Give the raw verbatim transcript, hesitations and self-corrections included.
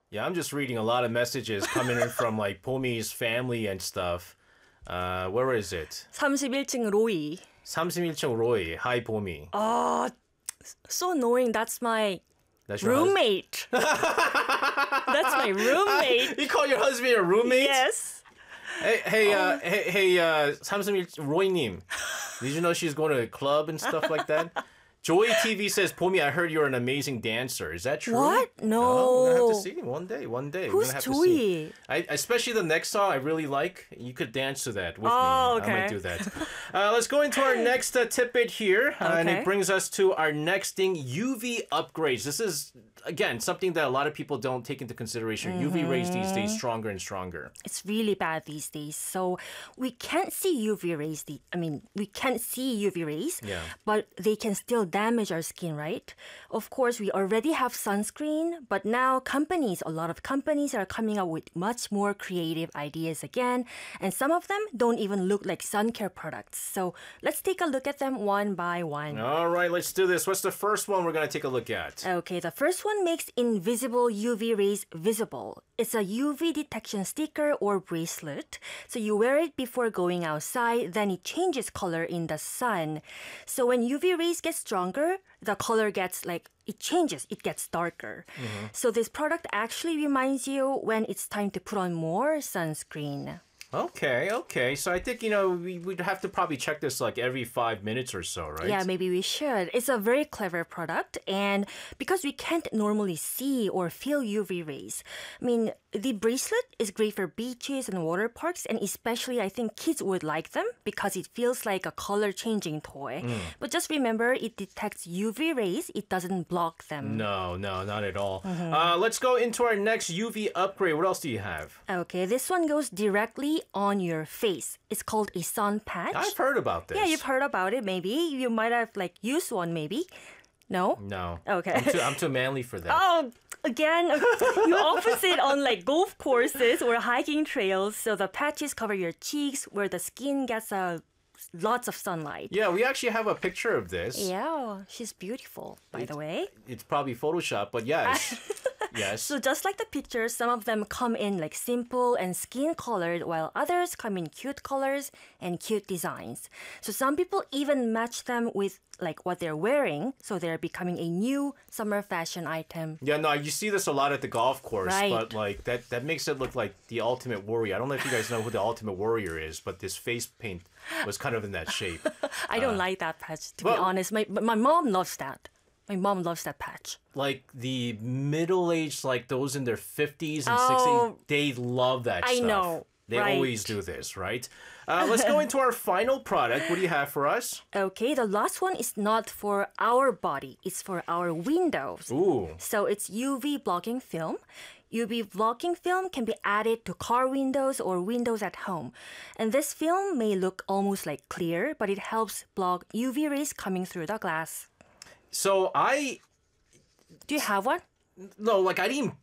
Yeah, I'm just reading a lot of messages coming in from like Pomi's family and stuff. Uh, where is it? 삼십일 층 로이. 삼십일 층 Roy. Hi, Pomi. Oh, so annoying. That's my That's your hus- roommate. That's my roommate. You call your husband your roommate? Yes. Hey, hey, uh, hey, hey, uh, 삼십일 Roy님. Did you know she's going to a club and stuff like that? Joey T V says, Pomi, I heard you're an amazing dancer. Is that true? What? No. Oh, we're gonna have to see one day. One day. Who's we're gonna have Joey? To see. I, especially the next song I really like. You could dance to that with Oh, me. okay. I might do that. Uh, let's go into our next uh, tidbit here. Uh, And Okay. it brings us to our next thing, U V upgrades. This is, again, something that a lot of people don't take into consideration. U V rays these days stronger and stronger. It's really bad these days. So we can't see U V rays. The, I mean, we can't see U V rays, Yeah. but they can still damage our skin, right? Of course, we already have sunscreen, but now companies, a lot of companies are coming up with much more creative ideas again. And some of them don't even look like sun care products. So let's take a look at them one by one. All right, let's do this. What's the first one we're going to take a look at? Okay, the first one makes invisible U V rays visible. It's a U V detection sticker or bracelet. So you wear it before going outside, then it changes color in the sun. So when U V rays get stronger, the color gets like, it changes, it gets darker. So this product actually reminds you when it's time to put on more sunscreen. Okay, okay. So I think, you know, we, we'd have to probably check this like every five minutes or so, right? Yeah, maybe we should. It's a very clever product, and because we can't normally see or feel U V rays, I mean, the bracelet is great for beaches and water parks, and especially I think kids would like them because it feels like a color-changing toy. But just remember, it detects U V rays. It doesn't block them. No, no, not at all. Uh, let's go into our next U V upgrade. What else do you have? Okay, this one goes directly on your face. It's called a sun patch. I've heard about this. Yeah, you've heard about it, maybe. You might have like used one, maybe. No? No. Okay. I'm too, I'm too manly for that. Oh, again, you often see it on like golf courses or hiking trails. So the patches cover your cheeks where the skin gets uh, lots of sunlight. Yeah, we actually have a picture of this. Yeah, she's beautiful, by the way. It's probably Photoshop, but yes. yes. So just like the pictures, some of them come in like simple and skin colored, while others come in cute colors and cute designs. So some people even match them with like what they're wearing, so they're becoming a new summer fashion item. Yeah, no, you see this a lot at the golf course, Right. but like that that makes it look like the Ultimate Warrior. I don't know if you guys know who the Ultimate Warrior is, but this face paint was kind of in that shape. I don't like that patch, to be well- honest. My but my mom loves that. My mom loves that patch. Like the middle-aged, like those in their fifties and Oh, sixties, they love that I stuff. know, They right. always do this, right? Uh, let's go into our final product. What do you have for us? Okay, the last one is not for our body. It's for our windows. Ooh. So it's U V blocking film. U V blocking film can be added to car windows or windows at home. And this film may look almost like clear, but it helps block U V rays coming through the glass. So I Do you have one? no, like I didn't